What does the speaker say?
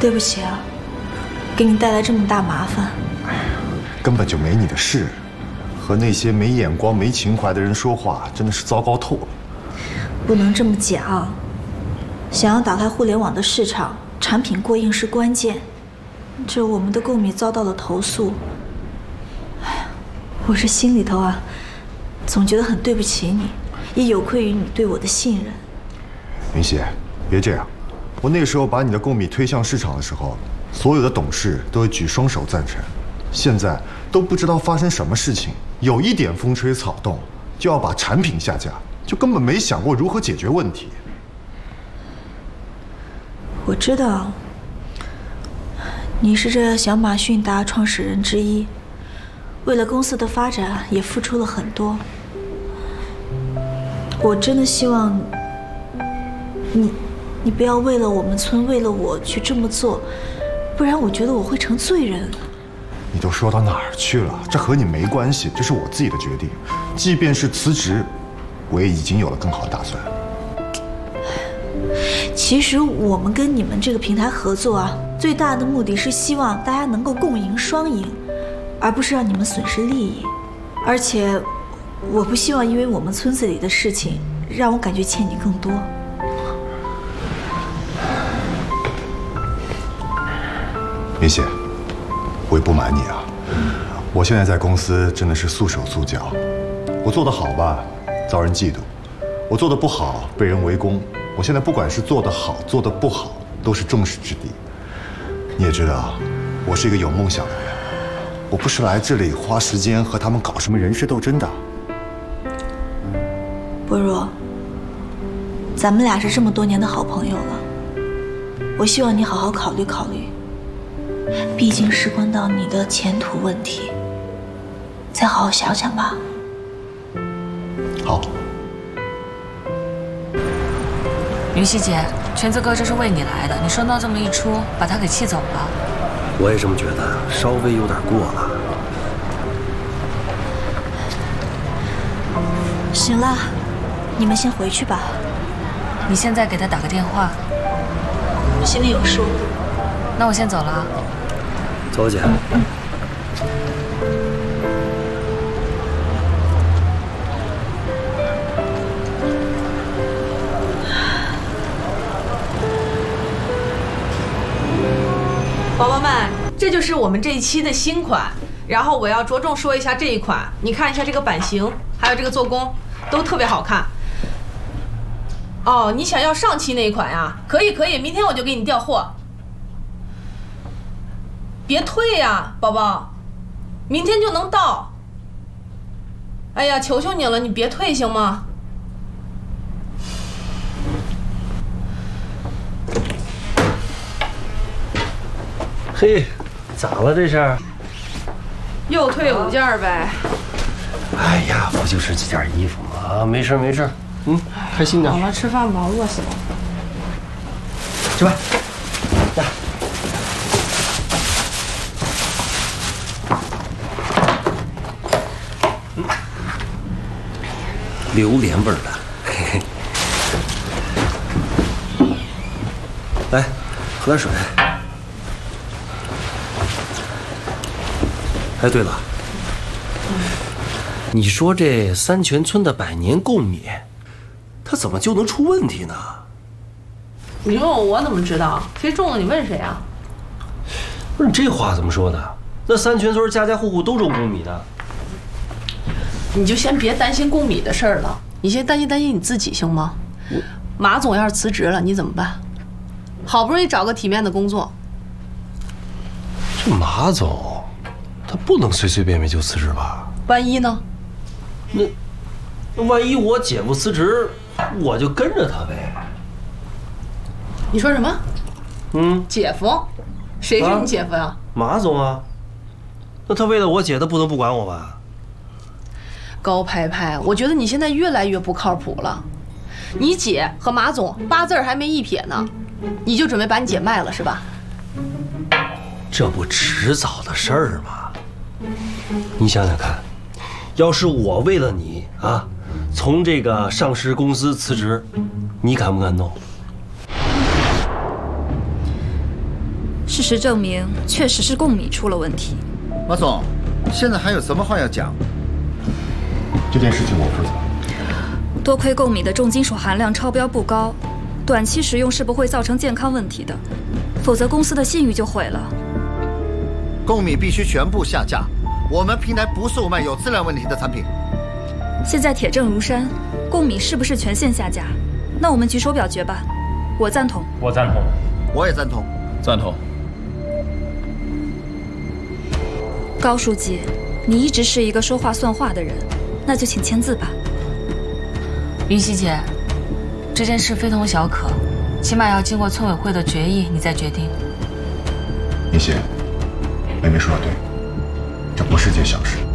对不起啊，给你带来这么大麻烦。 根本就没你的事。和那些没眼光、没情怀的人说话，真的是糟糕透了。 不能这么讲。想要打开互联网的市场，产品过硬是关键。这我们的购米遭到了投诉。哎呀，我这心里头啊，总觉得很对不起你，也有愧于你对我的信任。 云溪，别这样。我那时候把你的贡米推向市场的时候，所有的董事都会举双手赞成。现在都不知道发生什么事情，有一点风吹草动就要把产品下架，就根本没想过如何解决问题。 我知道，你是这小马迅达创始人之一，为了公司的发展也付出了很多。我真的希望你不要为了我们村，为了我去这么做，不然我觉得我会成罪人。 你都说到哪儿去了？这和你没关系，这是我自己的决定。即便是辞职，我也已经有了更好的打算。 其实我们跟你们这个平台合作啊，最大的目的是希望大家能够共赢双赢，而不是让你们损失利益。而且，我不希望因为我们村子里的事情，让我感觉欠你更多。 云溪，我也不瞒你啊，我现在在公司真的是束手束脚。我做得好吧，遭人嫉妒；我做得不好，被人围攻。我现在不管是做得好，做得不好，都是众矢之的。你也知道，我是一个有梦想的人，我不是来这里花时间和他们搞什么人事斗争的。 波若，咱们俩是这么多年的好朋友了，我希望你好好考虑考虑，毕竟事关到你的前途问题，再好好想想吧。 好。 云溪姐，全子哥这是为你来的，你顺道这么一出，把他给气走了。 我也这么觉得，稍微有点过了。 行了，你们先回去吧。 你现在给他打个电话。 我心里有数。 那我先走了啊。 走，姐。 宝宝们，这就是我们这一期的新款。然后我要着重说一下这一款，你看一下这个版型，还有这个做工，都特别好看。哦，你想要上期那一款呀？可以可以，明天我就给你调货。别退呀，宝宝，明天就能到。哎呀，求求你了，你别退行吗？ 嘿，咋了这是？ 又退5件呗。 哎呀，不就是几件衣服吗？没事没事，开心点。 好了，吃饭吧，饿死了。 吃饭。来。榴莲味儿的，嘿嘿。来，喝点水。哎，对了，你说这三泉村的百年贡米，它怎么就能出问题呢？ 你问我怎么知道？谁种的？你问谁啊？ 不是你这话怎么说的？那三泉村家家户户都种贡米的。 你就先别担心贡米的事儿了，你先担心你自己行吗？马总要是辞职了，你怎么办？好不容易找个体面的工作。 这马总。他不能随随便便就辞职吧？ 万一呢？ 那万一我姐夫辞职，我就跟着他呗。 你说什么？姐夫？谁是你姐夫呀？ 马总啊。那他为了我姐，他不能不管我吧？ 高拍拍，我觉得你现在越来越不靠谱了。你姐和马总8字还没一撇呢，你就准备把你姐卖了是吧？ 这不迟早的事儿吗？你想想看，要是我为了你啊，从这个上市公司辞职，你敢不敢弄？ 实证明，确实是贡米出了问题。 马总，现在还有什么话要讲？ 这件事情我负责。 多亏贡米的重金属含量超标不高，短期食用是不会造成健康问题的，否则公司的信誉就毁了。 贡米必须全部下架，我们平台不售卖有质量问题的产品。 现在铁证如山，贡米是不是全线下架？那我们举手表决吧。我赞同。 我赞同。 我也赞同。 赞同。 高书记，你一直是一个说话算话的人，那就请签字吧。 云溪姐，这件事非同小可，起码要经过村委会的决议，你再决定。 云溪，妹妹说的对，这不是件小事。